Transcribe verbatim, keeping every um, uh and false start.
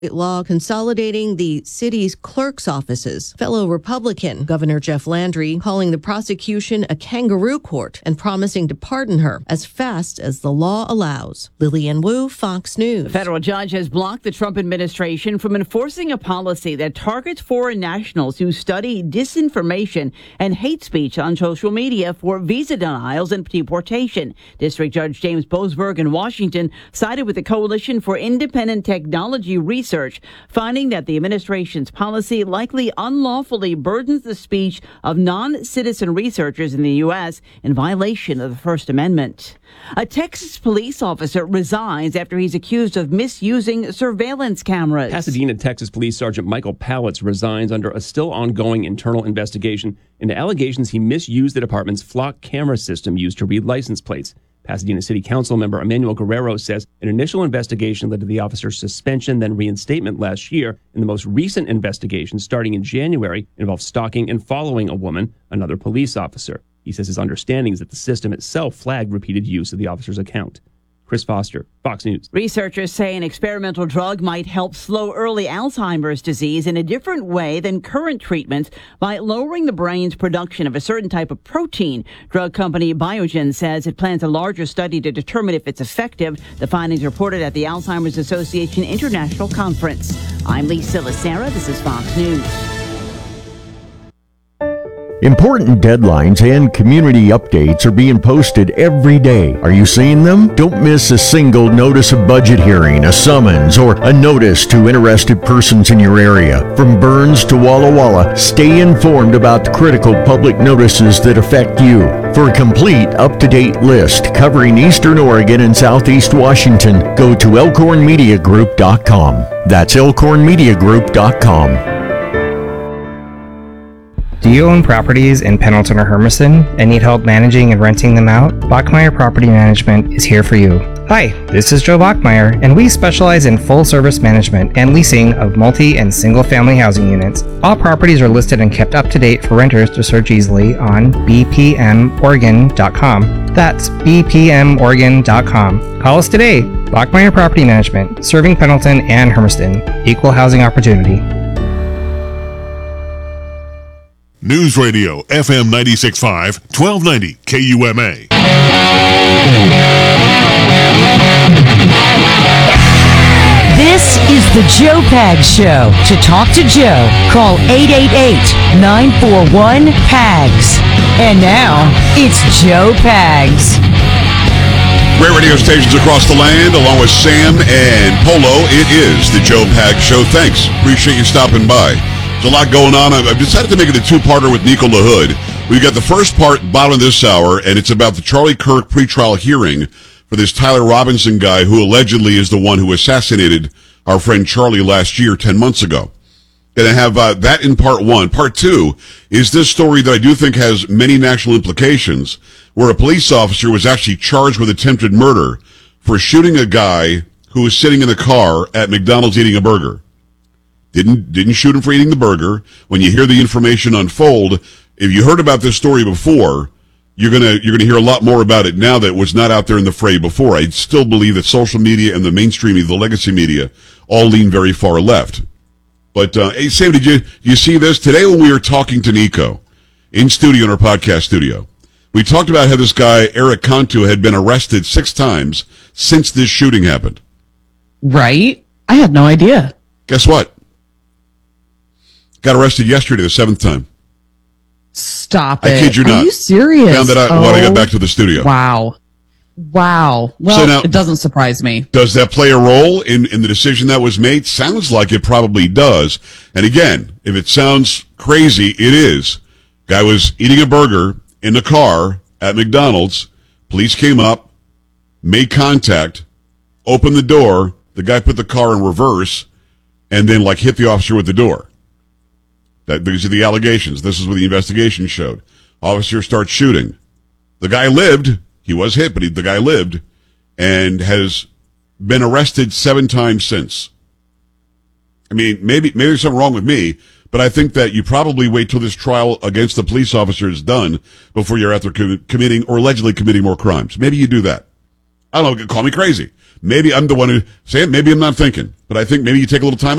law consolidating the city's clerk's offices. Fellow Republican Governor Jeff Landry calling the prosecution a kangaroo court and promising to pardon her as fast as the law allows. Lillian Wu, Fox News. A federal judge has blocked the Trump administration from enforcing a policy that targets foreign nationals who study disinformation and hate speech on social media for visa denials and deportation. District Judge James Boasberg in Washington sided with the Coalition for Independent Technology Research, finding that the administration's policy likely unlawfully burdens the speech of non-citizen researchers in the U S in violation of the First Amendment. A Texas police officer resigns after he's accused of misusing surveillance cameras. Pasadena, Texas Police Sergeant Michael Pallitz resigns under a still ongoing internal investigation into allegations he misused the department's flock camera system used to read license plates. Pasadena City Council member Emmanuel Guerrero says an initial investigation led to the officer's suspension, then reinstatement last year. And the most recent investigation, starting in January, involved stalking and following a woman, another police officer. He says his understanding is that the system itself flagged repeated use of the officer's account. Chris Foster, Fox News. Researchers say an experimental drug might help slow early Alzheimer's disease in a different way than current treatments by lowering the brain's production of a certain type of protein. Drug company Biogen says it plans a larger study to determine if it's effective. The findings reported at the Alzheimer's Association International Conference. I'm Lisa Lacera. This is Fox News. Important deadlines and community updates are being posted every day. Are you seeing them? Don't miss a single notice of budget hearing, a summons, or a notice to interested persons in your area. From Burns to Walla Walla, stay informed about the critical public notices that affect you. For a complete, up-to-date list covering Eastern Oregon and Southeast Washington, go to elkhorn media group dot com. That's elkhorn media group dot com. Do you own properties in Pendleton or Hermiston and need help managing and renting them out? Bachmeyer Property Management is here for you. Hi, this is Joe Bachmeyer, and we specialize in full-service management and leasing of multi- and single-family housing units. All properties are listed and kept up to date for renters to search easily on b p m oregon dot com. That's b p m oregon dot com. Call us today. Bachmeyer Property Management, serving Pendleton and Hermiston. Equal housing opportunity. News Radio, F M ninety-six point five, twelve ninety K U M A. This is the Joe Pags Show. To talk to Joe, call eight eight eight, nine four one, P A G S. And now, it's Joe Pags. Great radio stations across the land, along with Sam and Polo. It is the Joe Pags Show. Thanks. Appreciate you stopping by. There's a lot going on. I've decided to make it a two-parter with Nico LaHood. We've got the first part, bottom of this hour, and it's about the Charlie Kirk pretrial hearing for this Tyler Robinson guy who allegedly is the one who assassinated our friend Charlie last year, ten months ago. Going to have uh, that in part one. Part two is this story that I do think has many national implications, where a police officer was actually charged with attempted murder for shooting a guy who was sitting in a car at McDonald's eating a burger. Didn't didn't shoot him for eating the burger. When you hear the information unfold, if you heard about this story before, you're gonna you're gonna hear a lot more about it now that was not out there in the fray before. I still believe that social media and the mainstream media, the legacy media, all lean very far left. But uh, hey, Sam, did you you see this today when we were talking to Nico in studio in our podcast studio? We talked about how this guy Eric Cantu had been arrested six times since this shooting happened. Right? I had no idea. Guess what? Got arrested yesterday, the seventh time. Stop it. I kid you not. Are you serious? Found that out oh, when I got back to the studio. Wow. Wow. Well, so now, it doesn't surprise me. Does that play a role in, in the decision that was made? Sounds like it probably does. And again, if it sounds crazy, it is. Guy was eating a burger in the car at McDonald's. Police came up, made contact, opened the door. The guy put the car in reverse and then like hit the officer with the door. That, these are the allegations. This is what the investigation showed. Officer starts shooting. The guy lived. He was hit, but he, the guy lived and has been arrested seven times since. I mean, maybe maybe there's something wrong with me, but I think that you probably wait till this trial against the police officer is done before you're out there com- committing or allegedly committing more crimes. Maybe you do that. I don't know, call me crazy. Maybe I'm the one who, say it, maybe I'm not thinking. But I think maybe you take a little time